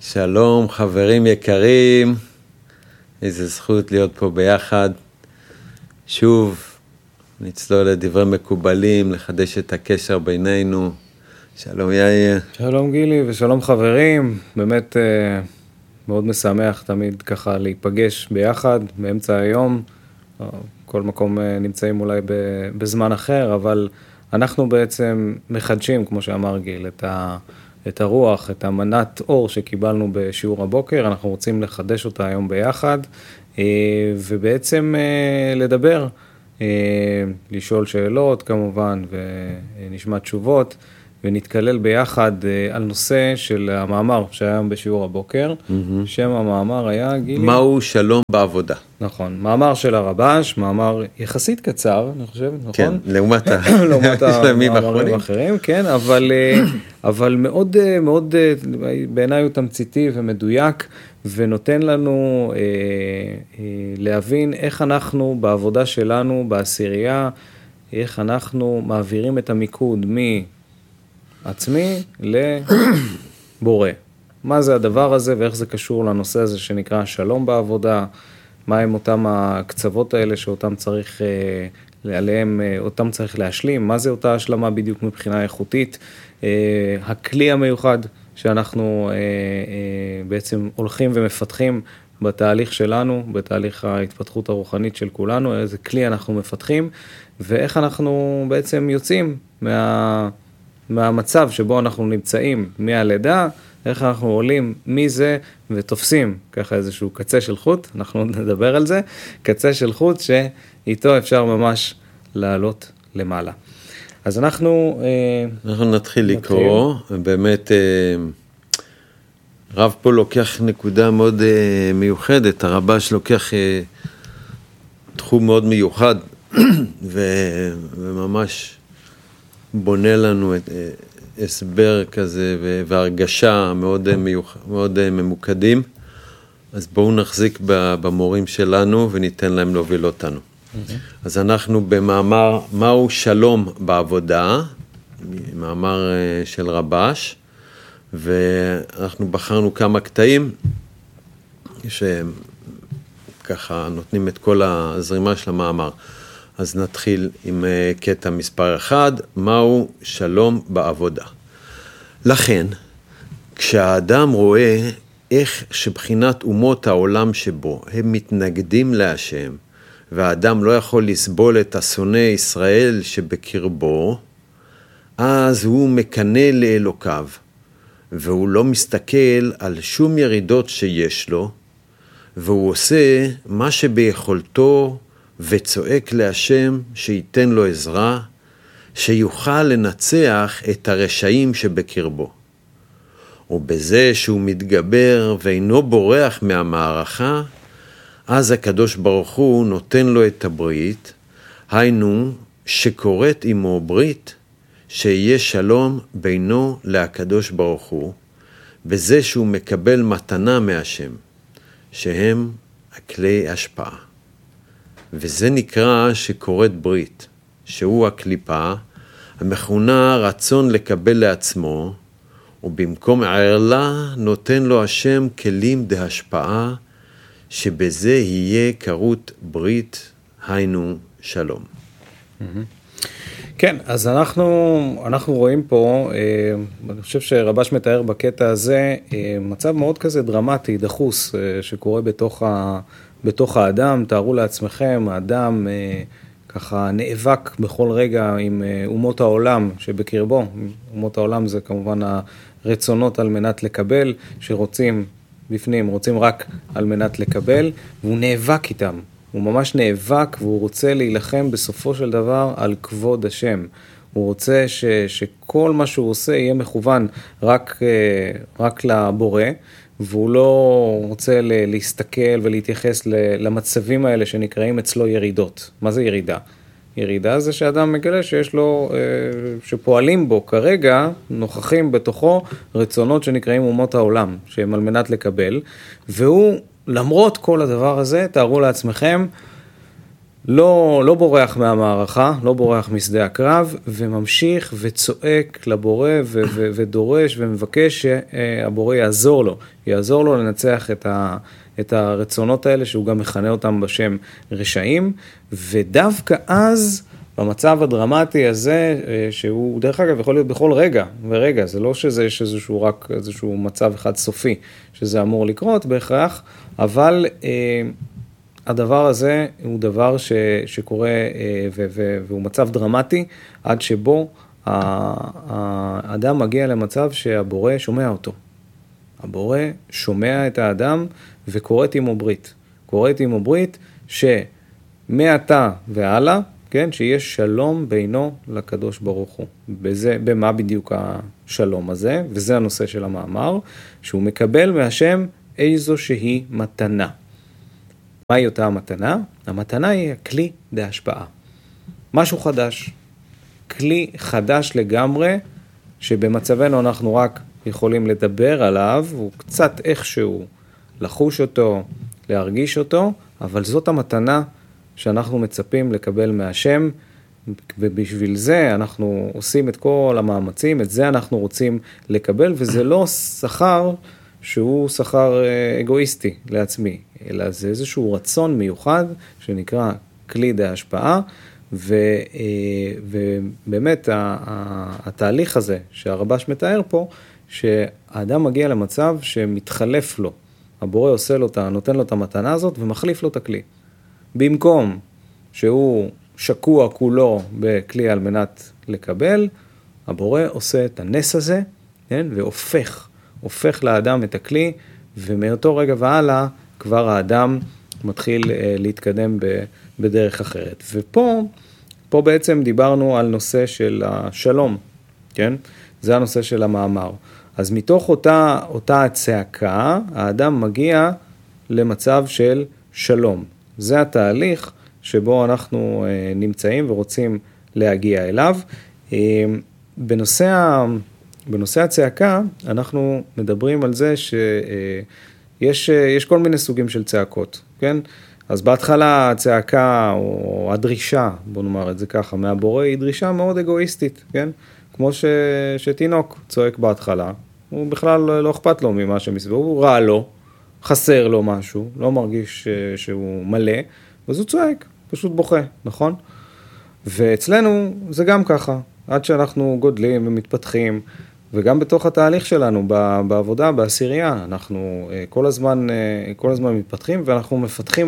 שלום חברים יקרים, איזה זכות להיות פה ביחד. שוב נצלול לדברי מקובלים, לחדש את הקשר בינינו. שלום יאיר. שלום גילי ושלום חברים, באמת מאוד משמח תמיד ככה להיפגש ביחד באמצע היום. כל מקום נמצאים אולי בזמן אחר, אבל אנחנו בעצם מחדשים, כמו שאמר גיל, את הרוח, את המנת אור שקיבלנו בשיעור הבוקר. אנחנו רוצים לחדש אותה היום ביחד, ובעצם לדבר, לשאול שאלות כמובן, ונשמע תשובות, ונתקלל ביחד על נושא של המאמר שהיה היום בשיעור הבוקר. שם המאמר היה, גילי? מהו שלום בעבודה. נכון, מאמר של הרבש, מאמר יחסית קצר, אני חושב, נכון? כן, לעומת המאמרים האחרים, כן, אבל מאוד, מאוד, בעיניי הוא תמציתי ומדויק, ונותן לנו להבין איך אנחנו בעבודה שלנו, בעשירייה, איך אנחנו מעבירים את המיקוד מעצמי לבורא. מה זה הדבר הזה ואיך זה קשור לנושא הזה שנקרא שלום בעבודה, מה הם אותם הקצוות האלה שאותם צריך עליהם, אותם צריך להשלים, מה זה אותה השלמה בדיוק מבחינה איכותית, הכלי המיוחד שאנחנו בעצם הולכים ומפתחים בתהליך שלנו, בתהליך ההתפתחות הרוחנית של כולנו, איזה כלי אנחנו מפתחים, ואיך אנחנו בעצם יוצאים מהמצב שבו אנחנו נמצאים מהלידה, איך אנחנו עולים מזה ותופסים ככה איזשהו קצה של חוט, אנחנו נדבר על זה, קצה של חוט שאיתו אפשר ממש לעלות למעלה. אז אנחנו נתחיל לקרוא, באמת רב פה לוקח נקודה מאוד מיוחדת, הרבש לוקח תחום מאוד מיוחד, וממש בונה לנו את הסבר כזה והרגשה מאוד ממוקדים. אז בואו נחזיק במורים שלנו וניתן להם להוביל אותנו. אז אנחנו במאמר מהו שלום בעבודה, מאמר של רבש, ואנחנו בחרנו כמה קטעים שככה נותנים את כל הזרימה של המאמר. אז נתחיל עם קטע מספר 1, מהו שלום בעבודה. לכן, כשהאדם רואה איך שבחינת אומות העולם שבו הם מתנגדים להשם, והאדם לא יכול לסבול את השונא ישראל שבקרבו, אז הוא מקנא לאלוקיו, והוא לא מסתכל על שום ירידות שיש לו, והוא עושה מה שביכולתו וצועק להשם שייתן לו עזרה, שיוכל לנצח את הרשעים שבקרבו. ובזה שהוא מתגבר ואינו בורח מהמערכה, אז הקדוש ברוך הוא נותן לו את הברית, היינו שקוראת עמו ברית, שיהיה שלום בינו להקדוש ברוך הוא, בזה שהוא מקבל מתנה מהשם, שהם הכלי השפעה. וזה נקרא שקוראת ברית, שהוא הקליפה, המכונה רצון לקבל לעצמו, ובמקום ערלה נותן לו השם כלים דהשפעה, שבזה יהיה קרות ברית, היינו שלום. כן, אז אנחנו רואים פה, אני חושב שרבש מתאר בקטע הזה, מצב מאוד כזה דרמטי, דחוס, שקורה בתוך האדם. תארו לעצמכם, האדם ככה נאבק בכל רגע עם אומות העולם שבקרבו. אומות העולם זה כמובן הרצונות על מנת לקבל, שרוצים בפנים, רוצים רק על מנת לקבל, והוא נאבק איתם. הוא ממש נאבק והוא רוצה להילחם בסופו של דבר על כבוד השם. הוא רוצה שכל מה שהוא עושה יהיה מכוון רק לבורא, והוא לא רוצה להסתכל ולהתייחס למצבים האלה שנקראים אצלו ירידות. מה זה ירידה? ירידה זה שאדם מגלה שיש לו, שפועלים בו כרגע, נוכחים בתוכו רצונות שנקראים אומות העולם, שהם על מנת לקבל, והוא למרות כל הדבר הזה, תארו לעצמכם, לא בורח מהמערכה, לא בורח משדה הקרב, וממשיך וצועק לבורא ודורש ומבקש שהבורא יעזור לו לנצח את הרצונות האלה, שהוא גם מכנה אותם בשם רשעים, ודווקא אז, במצב הדרמטי הזה, שהוא דרך אגב יכול להיות בכל רגע ורגע, זה לא שזה יש רק איזשהו מצב אחד סופי, שזה אמור לקרות בהכרח, אבל הדבר הזה הוא דבר שקורה והוא מצב דרמטי, עד שבו האדם מגיע למצב שהבורא שומע אותו. הבורא שומע את האדם וקוראת עמו ברית. קוראת עמו ברית שמעתה והלאה, כן, שיש שלום בינו לקדוש ברוך הוא. במה בדיוק השלום הזה? וזה הנושא של המאמר, שהוא מקבל מהשם איזו שהיא מתנה. מהי אותה המתנה? המתנה היא הכלי להשפעה. משהו חדש. כלי חדש לגמרי, שבמצבנו אנחנו רק יכולים לדבר עליו, הוא קצת איכשהו לחוש אותו, להרגיש אותו, אבל זאת המתנה שאנחנו מצפים לקבל מהשם, ובשביל זה אנחנו עושים את כל המאמצים, את זה אנחנו רוצים לקבל, וזה לא שכר שהוא שכר אגואיסטי לעצמי, אלא זה איזשהו רצון מיוחד שנקרא כלי ההשפעה, ובאמת התהליך הזה שהרבש מתאר פה, שהאדם מגיע למצב שמתחלף לו, הבורא עושה לו, נותן לו את המתנה הזאת ומחליף לו את הכלי. במקום שהוא שקוע כולו בכלי על מנת לקבל, הבורא עושה את הנס הזה, כן? והופך לאדם את הכלי, ומאותו רגע והלאה כבר האדם מתחיל להתקדם בדרך אחרת. ופה בעצם דיברנו על נושא של השלום, כן? זה הנושא של המאמר. אז מתוך אותה הצעקה, האדם מגיע למצב של שלום. זה התהליך שבו אנחנו נמצאים ורוצים להגיע אליו. בנושא הצעקה, אנחנו מדברים על זה שיש כל מיני סוגים של צעקות, כן? אז בהתחלה הצעקה או הדרישה, בוא נאמר את זה ככה, מהבורא היא דרישה מאוד אגואיסטית, כן? כמו שתינוק צועק בהתחלה, הוא בכלל לא אכפת לו ממה שמסביבו, הוא רע לו, חסר לו משהו, לא מרגיש שהוא מלא, אז הוא צועק, פשוט בוכה, נכון? ואצלנו זה גם ככה, עד שאנחנו גודלים ומתפתחים, וגם בתוך התהליך שלנו, בעבודה, בעשירייה, אנחנו כל הזמן מתפתחים, ואנחנו מפתחים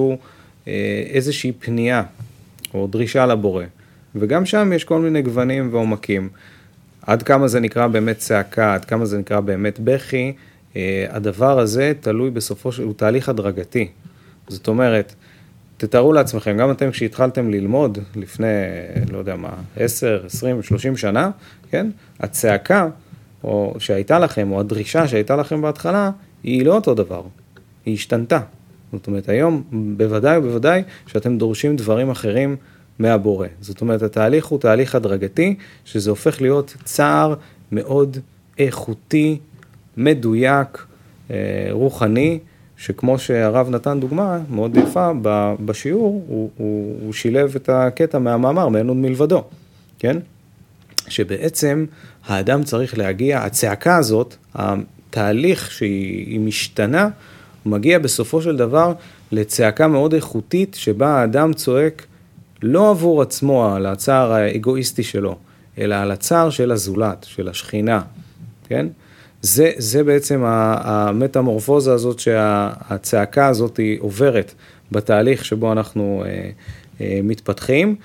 איזושהי פנייה, או דרישה לבורא. וגם שם יש כל מיני גוונים ועומקים. עד כמה זה נקרא באמת צעקה, עד כמה זה נקרא באמת בכי, הדבר הזה תלוי בסופו של, הוא תהליך הדרגתי. זאת אומרת, תתארו לעצמכם, גם אתם כשהתחלתם ללמוד לפני, לא יודע מה, 10, 20, 30 שנה, כן? הצעקה או שהייתה לכם, או הדרישה שהייתה לכם בהתחלה, היא לא אותו דבר, היא השתנתה. זאת אומרת, היום בוודאי שאתם דורשים דברים אחרים מהבורא. זאת אומרת, התהליך הוא תהליך הדרגתי, שזה הופך להיות צער מאוד איכותי, מדויק, רוחני, שכמו שהרב נתן דוגמה מאוד יפה בשיעור, הוא שילב את הקטע מהמאמר, מאין עוד מלבדו, כן? שבעצם האדם צריך להגיע, הצעקה הזאת, התהליך שהיא משתנה, הוא מגיע בסופו של דבר לצעקה מאוד איכותית, שבה האדם צועק לא עבור עצמו, על הצער האגואיסטי שלו, אלא על הצער של הזולת, של השכינה, כן? זה בעצם המטמורפוזה הזאת שהצעקה הזאת היא עוברת בתהליך שבו אנחנו מתפתחים,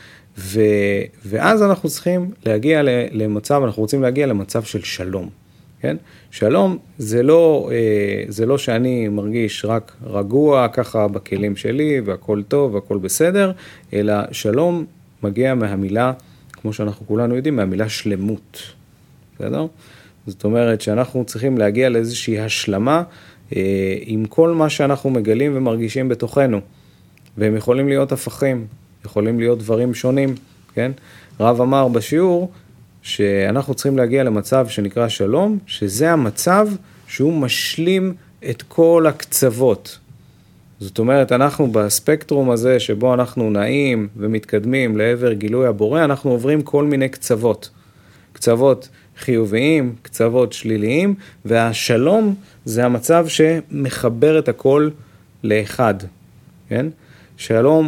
ואז אנחנו צריכים להגיע למצב, אנחנו רוצים להגיע למצב של שלום, כן? שלום זה לא שאני מרגיש רק רגוע ככה בכלים שלי והכל טוב והכל בסדר, אלא שלום מגיע מהמילה, כמו שאנחנו כולנו יודעים, מהמילה שלמות, בסדר? זאת אומרת שאנחנו צריכים להגיע לאיזושהי השלמה עם כל מה שאנחנו מגלים ומרגישים בתוכנו, והם יכולים להיות הפכים, יכולים להיות דברים שונים, כן? רב אמר בשיעור שאנחנו צריכים להגיע למצב שנקרא שלום, שזה המצב שהוא משלים את כל הקצוות. זאת אומרת, אנחנו בספקטרום הזה שבו אנחנו נעים ומתקדמים לעבר גילוי הבורא, אנחנו עוברים כל מיני קצוות. קצוות חיוביים, קצוות שליליים, והשלום זה המצב שמחבר את הכל לאחד. כן? שלום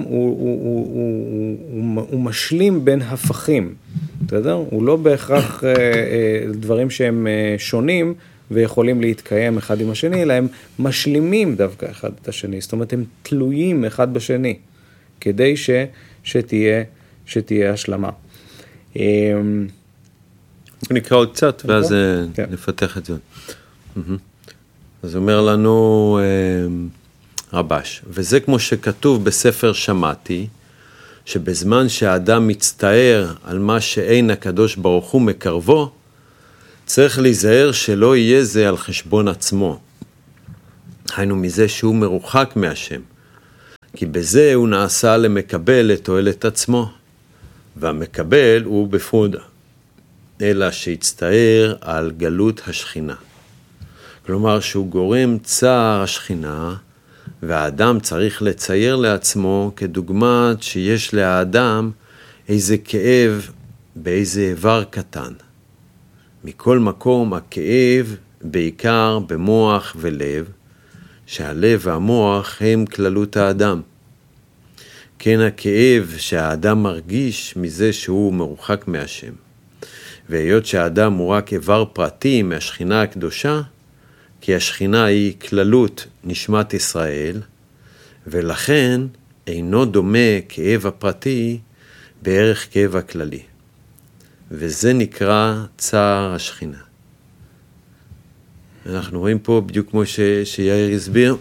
הוא משלים בין הפכים. בסדר? הוא לא בהכרח דברים שהם שונים, ויכולים להתקיים אחד עם השני, אלא הם משלימים דווקא אחד את השני, זאת אומרת, הם תלויים אחד בשני, כדי שתהיה השלמה. נקרא עוד קצת, ואז נפתח את זה. אז אומר לנו רבש, וזה כמו שכתוב בספר שמעתי, שבזמן שהאדם מצטער על מה שאין הקדוש ברוך הוא מקרבו, צריך להיזהר שלא יהיה זה על חשבון עצמו. היינו מזה שהוא מרוחק מהשם. כי בזה הוא נעשה למקבל את תועלת עצמו. והמקבל הוא בפרודה. אלא שהצטער על גלות השכינה. כלומר שהוא גורם צער השכינה, והאדם צריך לצייר לעצמו כדוגמת שיש לאדם איזה כאב באיזה איבר קטן. מכל מקום הכאב בעיקר במוח ולב, שהלב והמוח הם כללות האדם. כן הכאב שהאדם מרגיש מזה שהוא מרוחק מהשם. והיות שהאדם הוא רק איבר פרטי מהשכינה הקדושה, כי השכינה היא כללות נשמת ישראל, ולכן אינו דומה כאב הפרטי בערך כאב הכללי. וזה נקרא צער השכינה. אנחנו רואים פה בדיוק כמו שיאיר הסביר,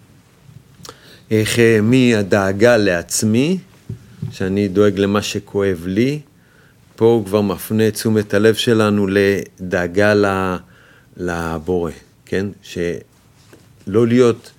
איך מהדאגה לעצמי, שאני דואג למה שכואב לי, פה הוא כבר מפנה תשומת הלב שלנו לדאגה לבורא, כן? שלא להיות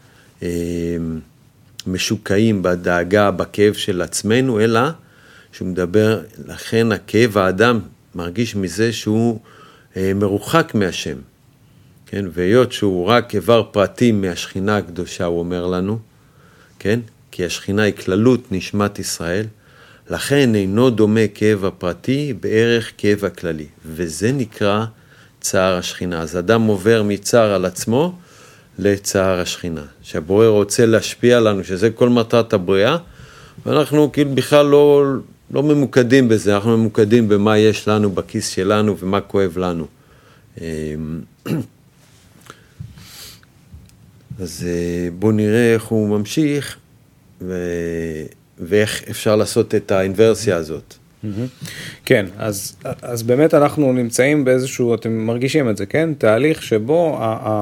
משוקעים בדאגה, בכאב של עצמנו, אלא שהוא מדבר, לכן הכאב האדם מרגיש מזה שהוא מרוחק מהשם, כן? והיות שהוא רק איבר פרטי מהשכינה הקדושה, הוא אומר לנו, כן? כי השכינה היא כללות נשמת ישראל, לכן אינו דומה כאב הפרטי בערך כאב הכללי, וזה נקרא צער השכינה. אז אדם עובר מצער על עצמו לצער השכינה, שהבורא רוצה להשפיע עלינו, שזה כל מטרת הבריאה, ואנחנו כאילו בכלל לא ממוקדים בזה, אנחנו ממוקדים במה יש לנו בכיס שלנו ומה כואב לנו. אז בואו נראה איך הוא ממשיך ואיך אפשר לעשות את האינברסיה הזאת. כן, אז באמת אנחנו נמצאים באיזשהו, אתם מרגישים את זה, כן? תהליך שבו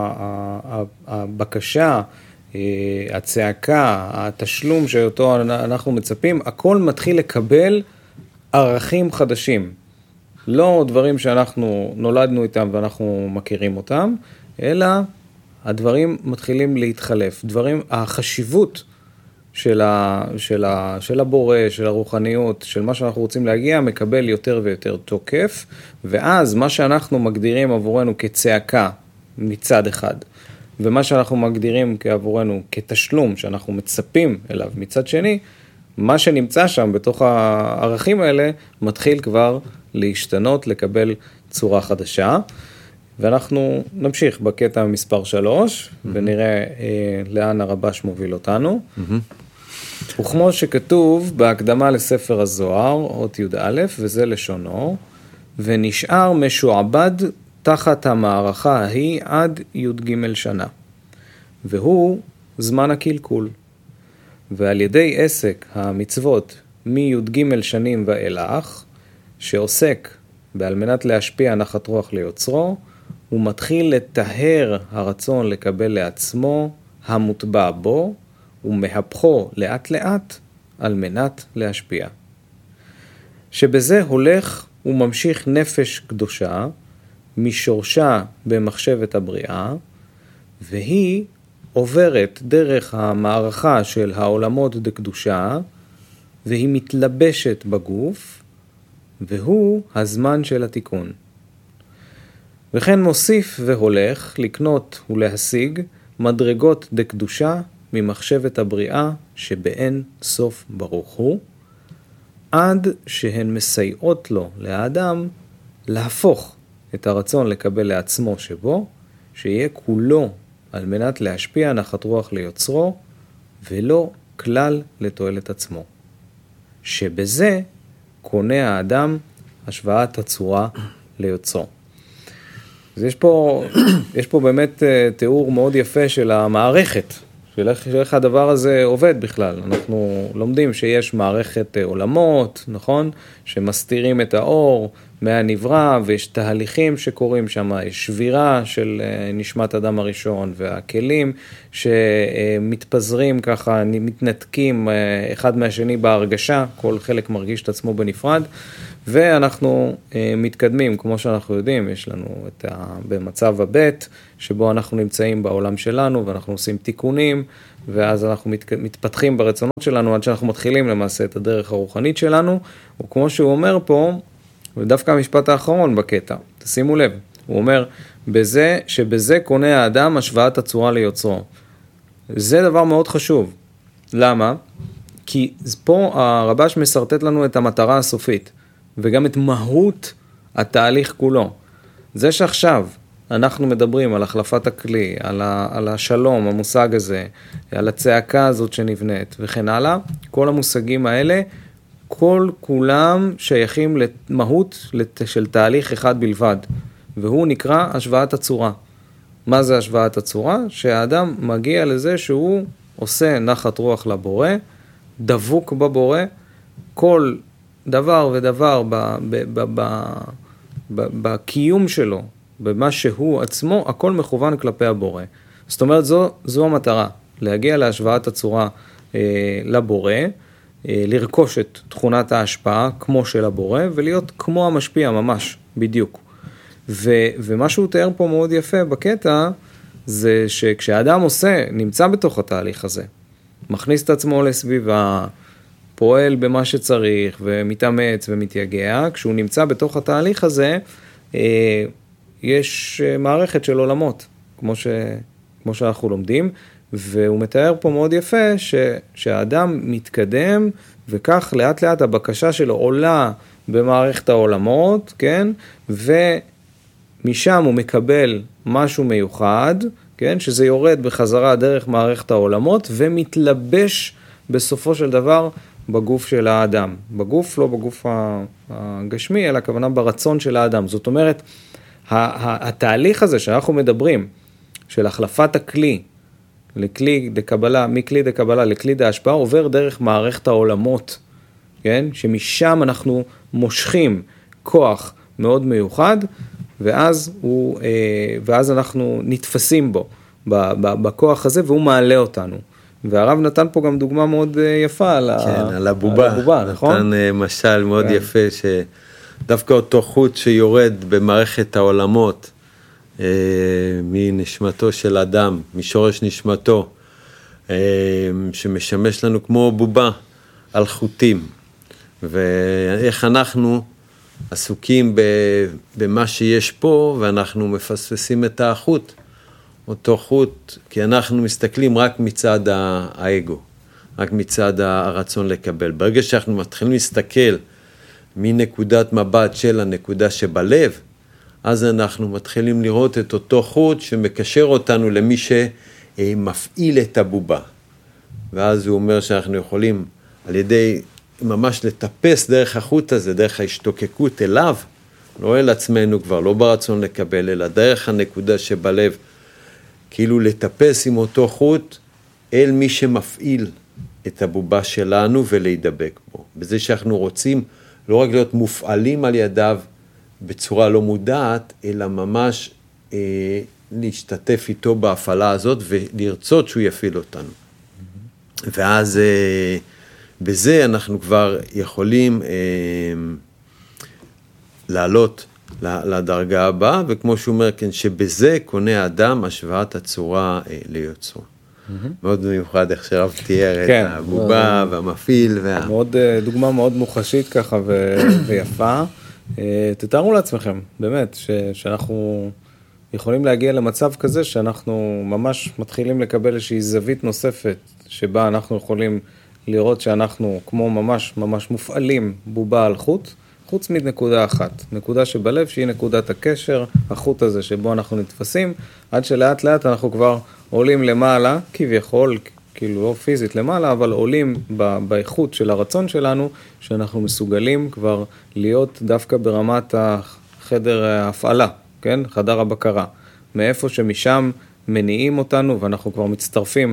הבקשה, הצעקה, התשלום שאותו אנחנו מצפים, הכל מתחיל לקבל ערכים חדשים. לא דברים שאנחנו נולדנו איתם ואנחנו מכירים אותם, אלא הדברים מתחילים להתחלף. החשיבות של הבורא, של הרוחניות, של מה שאנחנו רוצים להגיע, מקבל יותר ויותר תוקף, ואז מה שאנחנו מגדירים עבורנו כצעקה מצד אחד, ומה שאנחנו מגדירים עבורנו כתשלום שאנחנו מצפים אליו מצד שני, מה שנמצא שם בתוך הערכים האלה מתחיל כבר להשתנות, לקבל צורה חדשה, ואנחנו נמשיך בקטע מספר 3, ונראה לאן הרבש מוביל אותנו. וכמו שכתוב בהקדמה לספר הזוהר, אות י"א, וזה לשונו, ונשאר משועבד תחת המערכה ההיא עד י"ג שנה. והוא זמן הקלקול. ועל ידי עסק המצוות מי"ג שנים ואילך, שעוסק בעל מנת להשפיע נחת רוח ליוצרו, הוא מתחיל לטהר הרצון לקבל לעצמו המוטבע בו, ומהפכו לאט לאט על מנת להשפיע. שבזה הולך וממשיך נפש קדושה, משורשה במחשבת הבריאה, והיא עוברת דרך המערכה של העולמות דקדושה, והיא מתלבשת בגוף, והוא הזמן של התיקון. וכן מוסיף והולך לקנות ולהשיג מדרגות דקדושה ממחשבת הבריאה שבאין סוף ברוך הוא, עד שהן מסייעות לו, לאדם, להפוך את הרצון לקבל לעצמו שבו, שיהיה כולו על מנת להשפיע נחת רוח ליוצרו, ולא כלל לתועלת עצמו. שבזה קונה האדם השוואת הצורה ליוצרו. אז יש פה באמת תיאור מאוד יפה של המערכת, של איך הדבר הזה עובד בכלל. אנחנו לומדים שיש מערכת עולמות, נכון? שמסתירים את האור מהנברא, ויש תהליכים שקורים שם, יש שבירה של נשמת אדם הראשון, והכלים שמתפזרים ככה, מתנתקים אחד מהשני בהרגשה, כל חלק מרגיש את עצמו בנפרד, ואנחנו מתקדמים, כמו שאנחנו יודעים, יש לנו במצב הבית, שבו אנחנו נמצאים בעולם שלנו, ואנחנו עושים תיקונים, ואז אנחנו מתפתחים ברצונות שלנו, עד שאנחנו מתחילים למעשה את הדרך הרוחנית שלנו, וכמו שהוא אומר פה, ודווקא המשפט האחרון בקטע, תשימו לב, הוא אומר, שבזה קונה האדם השוואת הצורה ליוצרו. זה דבר מאוד חשוב. למה? כי פה הרבש מסרטט לנו את המטרה הסופית, וגם את מהות התהליך כולו. זה שעכשיו אנחנו מדברים על החלפת הכלי, על השלום, המושג הזה, על הצעקה הזאת שנבנית וכן הלאה, כל המושגים האלה, כולם שייכים למהות של תהליך אחד בלבד, והוא נקרא השוואת הצורה. מה זה השוואת הצורה? שהאדם מגיע לזה שהוא עושה נחת רוח לבורא, דבוק בבורא, כל דבר ודבר בקיום שלו, במה שהוא עצמו, הכל מכוון כלפי הבורא. זאת אומרת, זו המטרה, להגיע להשוואת הצורה לבורא, לרכוש את תכונת ההשפעה כמו של הבורא, ולהיות כמו המשפיע ממש, בדיוק. ומה שהוא תיאר פה מאוד יפה בקטע, זה שכשהאדם נמצא בתוך התהליך הזה, מכניס את עצמו לסביבה, פועל במה שצריך, ומתאמץ ומתייגע, כשהוא נמצא בתוך התהליך הזה, יש מערכת של עולמות, כמו שאנחנו לומדים, והוא מתאר פה מאוד יפה שהאדם מתקדם, וכך לאט לאט הבקשה שלו עולה במערכת העולמות, כן? ומשם הוא מקבל משהו מיוחד, כן? שזה יורד בחזרה דרך מערכת העולמות, ומתלבש בסופו של דבר בגוף של האדם. בגוף, לא בגוף הגשמי, אלא הכוונה ברצון של האדם. זאת אומרת, התהליך הזה שאנחנו מדברים, של החלפת הכלי, מכלי דקבלה לכלי דהשפעה, עובר דרך מערכת העולמות, כן? שמשם אנחנו מושכים כוח מאוד מיוחד, ואז אנחנו נתפסים בו, בכוח הזה, והוא מעלה אותנו. והרב נתן פה גם דוגמה מאוד יפה על הבובה, נכון? נתן משל מאוד יפה, שדווקא אותו חוט שיורד במערכת העולמות, מנשמתו של אדם, משורש נשמתו, שמשמש לנו כמו בובה על חוטים, ואיך אנחנו עסוקים במה שיש פה, ואנחנו מפספסים את החוט, אותו חוט, כי אנחנו מסתכלים רק מצד האגו, רק מצד הרצון לקבל. ברגע שאנחנו מתחילים להסתכל מנקודת מבט של הנקודה שבלב, אז אנחנו מתחילים לראות את אותו חוט שמקשר אותנו למי שמפעיל את הבובה. ואז הוא אומר שאנחנו יכולים על ידי ממש לטפס דרך החוט הזה, דרך ההשתוקקות אליו, לא אל עצמנו כבר, לא ברצון לקבל, אלא דרך הנקודה שבלב, כאילו לטפס עם אותו חוט אל מי שמפעיל את הבובה שלנו ולהידבק בו. בזה שאנחנו רוצים לא רק להיות מופעלים על ידיו בצורה לא מודעת, אלא ממש להשתתף איתו בהפעלה הזאת ולרצות שהוא יפעיל אותנו. ואז בזה אנחנו כבר יכולים לעלות לדרגה הבאה, וכמו שהוא אומר, כן, שבזה קונה האדם השוואת הצורה ליוצרו. מאוד מיוחד איך שרב תיאר את הבובה והמפעיל. דוגמה מאוד מוחשית ככה ויפה. תתארו לעצמכם, באמת, שאנחנו יכולים להגיע למצב כזה שאנחנו ממש מתחילים לקבל איזושהי זווית נוספת, שבה אנחנו יכולים לראות שאנחנו כמו ממש מופעלים בובה על חוט, חוץ מנקודה אחת, נקודה שבלב שהיא נקודת הקשר, החוט הזה שבו אנחנו נתפסים, עד שלאט לאט אנחנו כבר עולים למעלה, כביכול, כאילו לא פיזית למעלה, אבל עולים באיכות של הרצון שלנו, שאנחנו מסוגלים כבר להיות דווקא ברמת החדר ההפעלה, כן? חדר הבקרה. מאיפה שמשם מניעים אותנו, ואנחנו כבר מצטרפים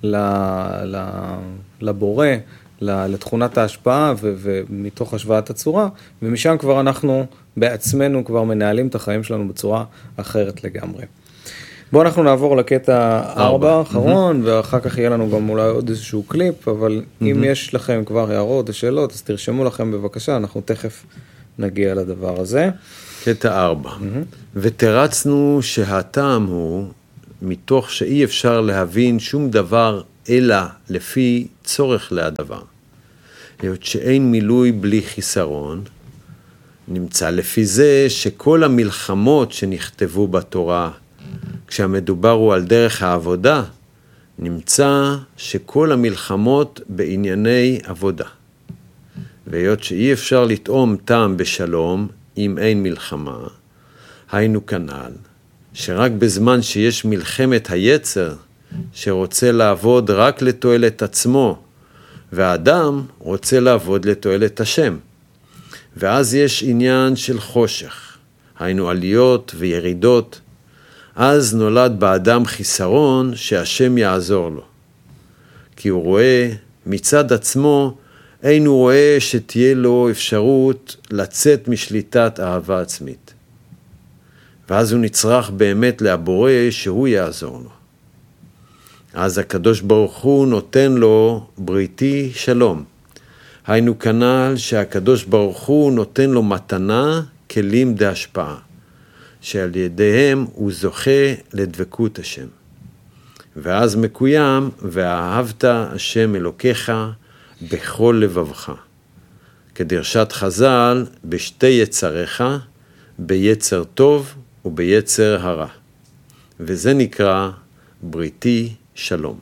לבורא, לתכונת ההשפעה ומתוך השוואת הצורה, ומשם כבר אנחנו בעצמנו כבר מנהלים את החיים שלנו בצורה אחרת לגמרי. בואו אנחנו נעבור לקטע 4 האחרון, ואחר כך יהיה לנו גם אולי עוד איזשהו קליפ, אבל אם יש לכם כבר הערות או שאלות, אז תרשמו לכם בבקשה, אנחנו תכף נגיע לדבר הזה. קטע 4. ותרצנו שהטעם הוא, מתוך שאי אפשר להבין שום דבר אלא לפי צורך להדבר. להיות שאין מילוי בלי חיסרון, נמצא לפי זה שכל המלחמות שנכתבו בתורה, כשהמדובר הוא על דרך העבודה, נמצא שכל המלחמות בענייני עבודה. והיות שאי אפשר לטעום טעם בשלום אם אין מלחמה, היינו כנ"ל, שרק בזמן שיש מלחמת היצר, שרוצה לעבוד רק לתועלת עצמו, והאדם רוצה לעבוד לתועלת השם. ואז יש עניין של חושך, היינו עליות וירידות, אז נולד באדם חיסרון שהשם יעזור לו. כי הוא רואה מצד עצמו, אין הוא רואה שתהיה לו אפשרות לצאת משליטת אהבה עצמית. ואז הוא נצרך באמת לבורא שהוא יעזור לו. אז הקדוש ברוך הוא נותן לו בריתי שלום. היינו כנ"ל שהקדוש ברוך הוא נותן לו מתנה כלים דהשפעה, שעל ידיהם הוא זוכה לדבקות השם. ואז מקוים, ואהבת השם אלוקיך בכל לבבך. כדרשת חז"ל, בשתי יצריך, ביצר טוב וביצר הרע. וזה נקרא בריתי שלום.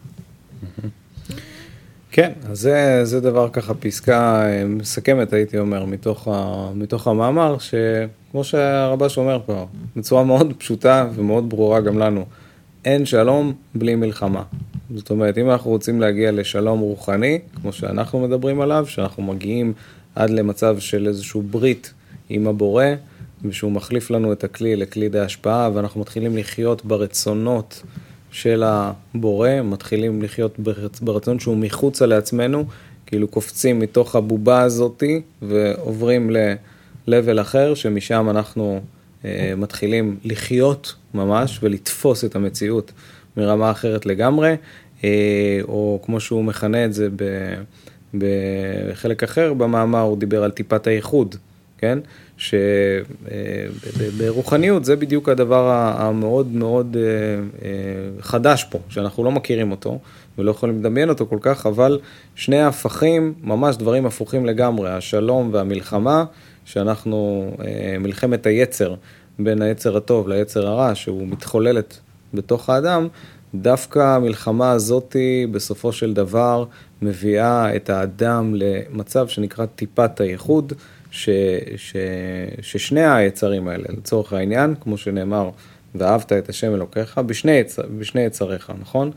כן, אז זה דבר ככה פסקה מסכמת, הייתי אומר, מתוך המאמר, שכמו שהרבש אומר פה, בצורה מאוד פשוטה ומאוד ברורה גם לנו, אין שלום בלי מלחמה. זאת אומרת, אם אנחנו רוצים להגיע לשלום רוחני, כמו שאנחנו מדברים עליו, שאנחנו מגיעים עד למצב של איזשהו ברית עם הבורא, ושהוא מחליף לנו את הכלי לכלי די השפעה, ואנחנו מתחילים לחיות ברצונות של הבורא, מתחילים לחיות ברצון שהוא מחוצה לעצמנו, כאילו קופצים מתוך הבובה הזאת, ועוברים ל-level אחר, שמשם אנחנו מתחילים לחיות ממש, ולתפוס את המציאות מרמה אחרת לגמרי, או כמו שהוא מכנה את זה בחלק אחר במאמר, הוא דיבר על טיפת הייחוד, כן? שברוחניות זה בדיוק הדבר המאוד מאוד חדש פה, שאנחנו לא מכירים אותו ולא יכולים לדמיין אותו כל כך, אבל שני ההפכים, ממש דברים הפוכים לגמרי, השלום והמלחמה, שאנחנו, מלחמת היצר, בין היצר הטוב ליצר הרע, שהוא מתחוללת בתוך האדם, דווקא המלחמה הזאת בסופו של דבר מביאה את האדם למצב שנקרא טיפת הייחוד, ששני היצרים האלה, לצורך העניין, כמו שנאמר, ואהבת את השם אלוקיך, בשני יצריך, נכון?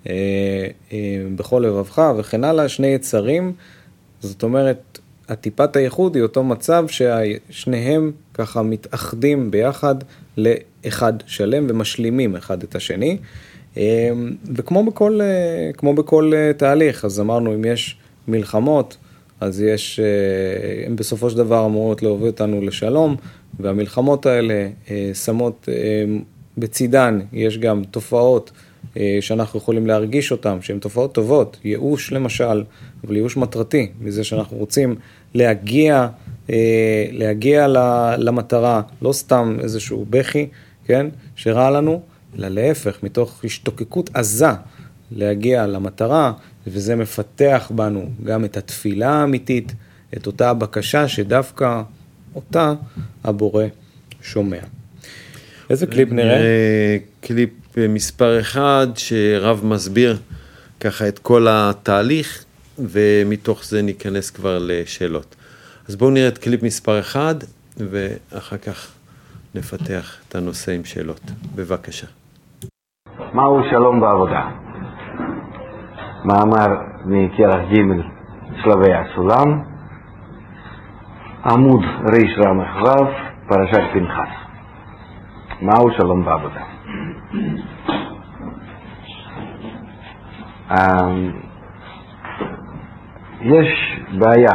בכל לבבך וכן הלאה, שני יצרים, זאת אומרת, הטיפת הייחוד היא אותו מצב ששניהם ככה מתאחדים ביחד לאחד שלם ומשלימים אחד את השני, וכמו בכל תהליך, אז אמרנו, אם יש מלחמות, אז יש, הם בסופו של דבר אמורות להוביל אותנו לשלום, והמלחמות האלה שמות בצידן, יש גם תופעות שאנחנו יכולים להרגיש אותן, שהן תופעות טובות, ייאוש למשל, אבל ייאוש מטרתי, מזה שאנחנו רוצים להגיע למטרה, לא סתם איזשהו בכי, כן, שרע לנו, אלא להפך, מתוך השתוקקות עזה, להגיע למטרה, וזה מפתח בנו גם את התפילה האמיתית, את אותה הבקשה שדווקא אותה הבורא שומע. איזה קליפ נראה? קליפ מספר 1, שרב מסביר ככה את כל התהליך, ומתוך זה ניכנס כבר לשאלות. אז בואו נראה את קליפ מספר 1, ואחר כך נפתח את הנושא עם שאלות. בבקשה. מהו שלום בעבודה? מאמר מכרך ג' שלבי הסולם, עמוד ריש רמ"ח ו', פרשת פנחס. מהו שלום בעבודה? יש בעיה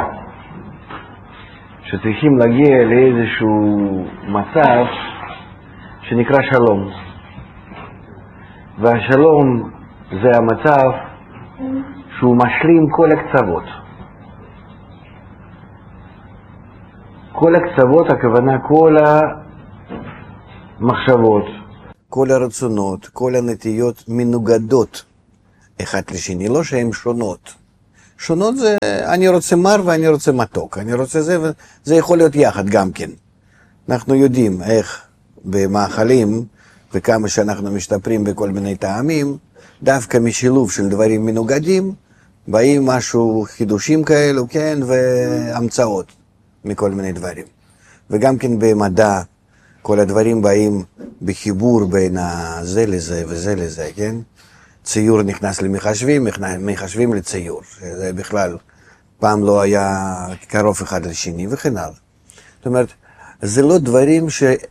שצריכים להגיע לאיזשהו מצב שנקרא שלום, והשלום זה המצב שהוא משלים כל הקצוות. כל הקצוות, הכוונה כל המחשבות, כל הרצונות, כל הנטיות מנוגדות אחד לשני, לא שהן שונות. שונות זה אני רוצה מר ואני רוצה מתוק, אני רוצה זה, וזה יכול להיות יחד גם כן. אנחנו יודעים איך במאכלים, וכמה שאנחנו משתפרים בכל מיני טעמים, דווקא משילוב של דברים מנוגדים, באים משהו חידושים כאלו, כן, והמצאות מכל מיני דברים. וגם כן במדע, כל הדברים באים בחיבור בין זה לזה וזה לזה, כן? ציור נכנס למחשבים, מחשבים לציור. זה בכלל פעם לא היה קרוב אחד לשני וכן הלאה. זאת אומרת, זה לא דברים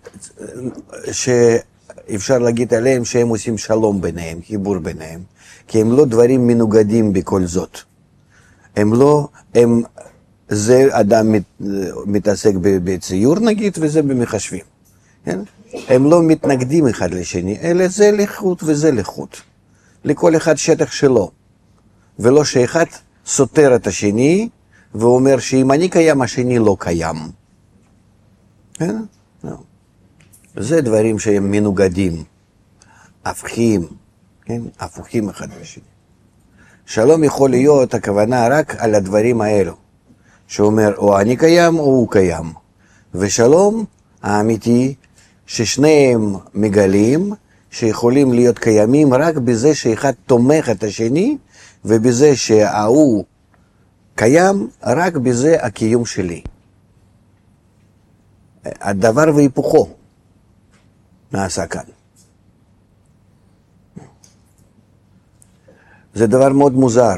שאפשר להגיד עליהם שהם עושים שלום ביניהם, חיבור ביניהם, כי הם לא דברים מנוגדים בכל זאת. זה אדם מתעסק בציור נגיד, וזה במחשבים. כן? הם לא מתנגדים אחד לשני, אלא זה לחוט וזה לחוט. לכל אחד שטח שלו. ולא שאחד סותר את השני, ואומר שאם אני קיים, השני לא קיים. כן? לא. זה דברים שהם מנוגדים, הפכים, כן? הפוכים אחד לשני. שלום יכול להיות הכוונה רק על הדברים האלו, שאומר או אני קיים או הוא קיים. ושלום האמיתי ששניהם מגלים שיכולים להיות קיימים רק בזה שאחד תומך את השני, ובזה שההוא קיים רק בזה הקיום שלי. הדבר והיפוכו נעשה כאן. זה דבר מאוד מוזר.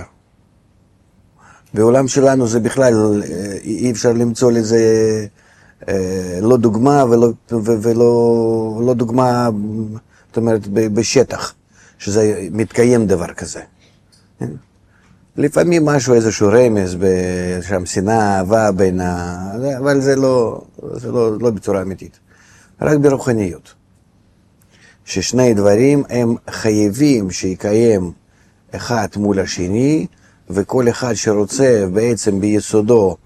בעולם שלנו זה בכלל אי אפשר למצוא לזה לא דוגמה ולא דוגמה, זאת אומרת, בשטח, שזה מתקיים דבר כזה. לפעמים משהו, איזשהו רמז, שם שנאה, אהבה בין אבל זה לא בצורה אמיתית. רק ברוחניות. ששני דברים הם חייבים שיקיים אחד מול השני, וכל אחד שרוצה בעצם ביסודו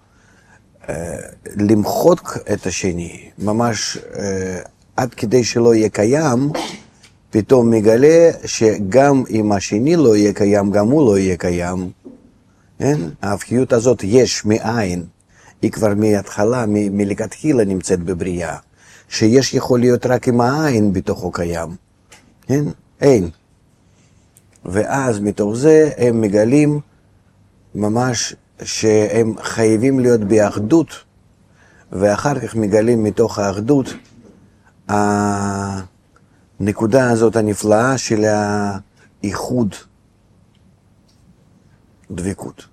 למחוק את השני, ממש עד כדי שלא יהיה קיים, פתאום מגלה שגם אם השני לא יהיה קיים, גם הוא לא יהיה קיים. כן? ההפכיות הזאת יש מאין, היא כבר מההתחלה, מלכתחילה נמצאת בבריאה, שיש יכול להיות רק עם העין בתוכו קיים. כן? אין. ואז מתוך זה הם מגלים ממש שהם חייבים להיות באחדות, ואחר כך מגלים מתוך האחדות הנקודה הזאת הנפלאה של האיחוד, דבקות.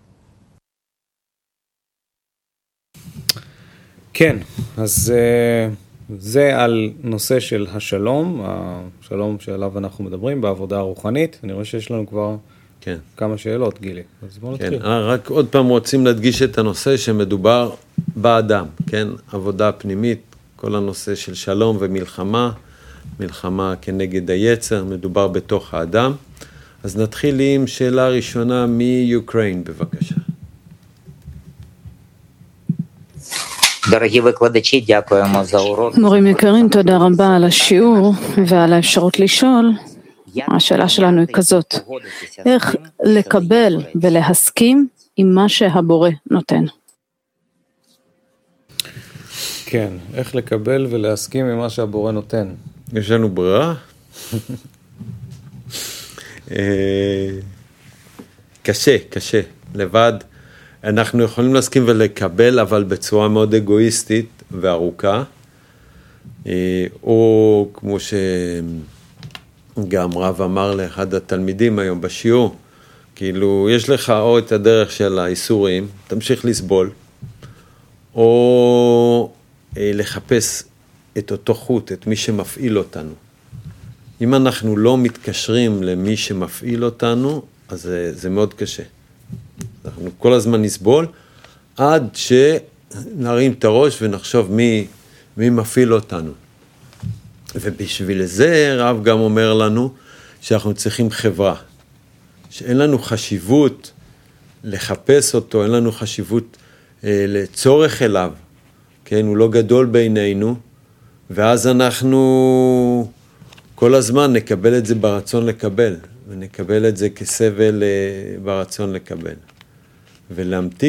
כן, אז זה על נושא של השלום, השלום שעליו אנחנו מדברים בעבודה הרוחנית. אני רואה שיש לנו כבר כמה שאלות, גילי. אז בואו נתחיל. רק עוד פעם רוצים להדגיש את הנושא שמדובר באדם, כן? עבודה פנימית, כל הנושא של שלום ומלחמה, מלחמה כנגד היצר, מדובר בתוך האדם. אז נתחיל עם שאלה ראשונה מיוקראין, בבקשה. מורים יקרים, תודה רבה על השיעור ועל האפשרות לשאול. השאלה שלנו היא כזאת, איך לקבל ולהסכים עם מה שהבורא נותן? כן, איך לקבל ולהסכים עם מה שהבורא נותן. יש לנו ברירה? קשה, לבד. אנחנו יכולים להסכים ולקבל, אבל בצורה מאוד אגואיסטית וארוכה. או כמו שגם רב אמר לאחד התלמידים היום בשיעור, כאילו יש לך או את הדרך של האיסורים, תמשיך לסבול, או לחפש את אותו חוט, את מי שמפעיל אותנו. אם אנחנו לא מתקשרים למי שמפעיל אותנו, אז זה מאוד קשה. אנחנו כל הזמן נסבול, עד שנרים את הראש ונחשוב מי מפעיל אותנו. ובשביל זה רב גם אומר לנו שאנחנו צריכים חברה. שאין לנו חשיבות לחפש אותו, אין לנו חשיבות לצורך אליו. כן, הוא לא גדול בינינו, ואז אנחנו כל הזמן נקבל את זה ברצון לקבל, ונקבל את זה כסבל ברצון לקבל. ולהמתיק